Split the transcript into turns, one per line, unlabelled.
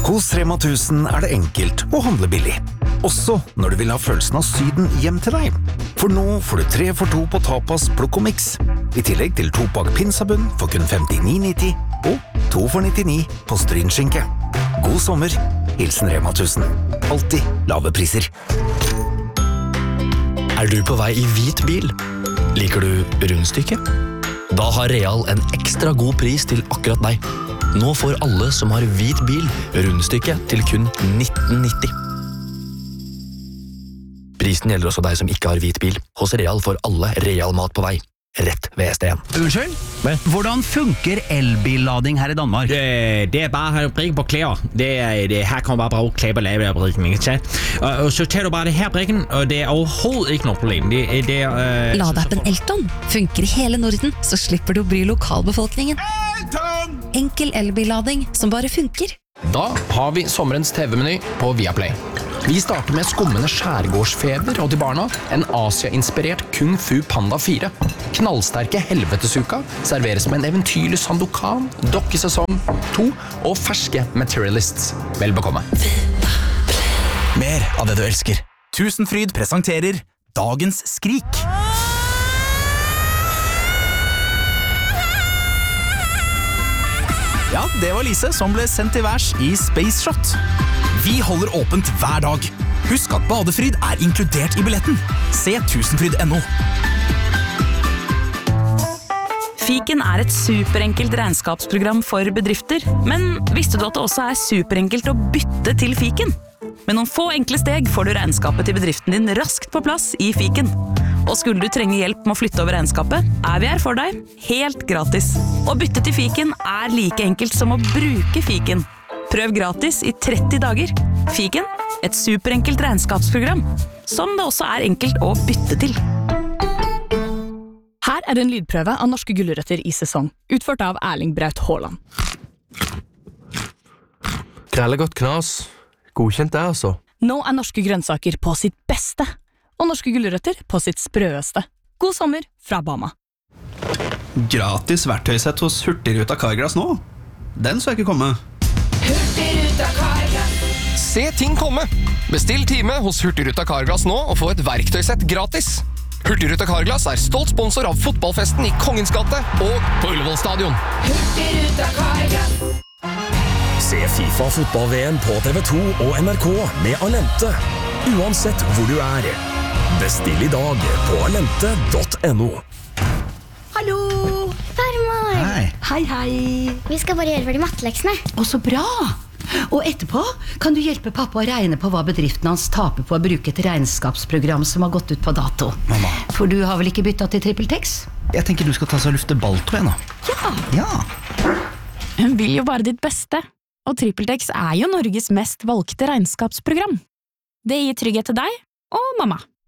Hos Rema 1000 det enkelt å handle billig. Også når du vil ha følelsen av Syden hjem til deg. For nå får du 3 for 2 på tapas, plukk og mix. I tillegg til 2-pakk pinsabunn for kun 59,90 og 2 for 99 på strynskinke. God sommer, hilsen Rema 1000. Alltid lave priser.
Du på vei i hvit bil? Liker du rundstykke? Da har Real en ekstra god pris til akkurat deg. Nå får alle som har hvit bil rundstykke til kun 19,90. Prisen gjelder også deg som ikke har hvit bil. Hos Real får alle Real mat på vei. Rett ved STN.
Unnskyld? Hvordan funker elbillading her i Danmark?
Det bare å brikke på klær. Her kan man bare bruke klær på lave af brikken, ikke sant? Og så tager du bare det her brikken, og det overhovedet ikke noe problem.
Ladeappen Elton funker i hele Norden, så slipper du å bry lokalbefolkningen. Enkel elbillading som bare funker.
Da har vi sommerens TV-meny på Viaplay. Vi starter med skummende skjærgårdsfeber og til barna en Asia-inspirert Kung Fu Panda 4. Knallsterke helvetesuka serveres med en eventyrlig Sandokan, dokkesesong 2 og ferske Materialists. Vel bekomme.
Mer av det du elsker. Tusenfryd presenterer Dagens Skrik. Ja, det var Lise som ble sendt til værs i Space Shot. Vi holder åpent hver dag. Husk at badefryd inkludert i billetten. Se tusenfryd.no.
Fiken et superenkelt regnskapsprogram for bedrifter, men visste du at det også superenkelt å bytte til Fiken? Med noen få enkle steg får du regnskapet til bedriften din raskt på plass i Fiken. Og skulle du trenge hjelp med å flytte over regnskapet, vi her for deg, helt gratis. Å bytte til Fiken like enkelt som å bruke Fiken. Prøv gratis i 30 dager. Fiken, et superenkelt regnskapsprogram, som det også enkelt å bytte til.
Her det en lydprøve av norske gulrøtter i sesong, utført av Erling Braut Haaland.
Krellegodt knas. Godkjent det, altså.
Nå norske grønnsaker på sitt beste, og norske gulrøtter på sitt sprøeste. God sommer fra Bama.
Gratis verktøysett hos Hurtigruta Carglass nå. Den så jeg ikke komme.
Hurtigruta Carglass.
Se ting komme! Bestill time hos Hurtigruta Carglass nå og få et verktøysett gratis. Hurtigruta Carglass stolt sponsor av fotballfesten i Kongens gate og på Ullevål stadion.
Hurtigruta Carglass.
Se FIFA fotball-VM på TV2 og NRK med Alente. Uansett hvor du Bestill i dag på alente.no.
Hallo! Farmor!
Hei.
Hei, hei. Vi skal bare gjøre ferdig matteleksene.
Å, så bra! Og etterpå kan du hjelpe pappa å regne på hva bedriften hans taper på å bruke et regnskapsprogram som har gått ut på dato.
Mamma.
For du har vel ikke byttet til TrippelTex?
Jeg tenker du skal ta seg og lufte balltå igjen da.
Ja.
Hun vil jo bare ditt beste, og TrippelTex jo Norges mest valgte regnskapsprogram. Det gir trygghet til deg og mamma.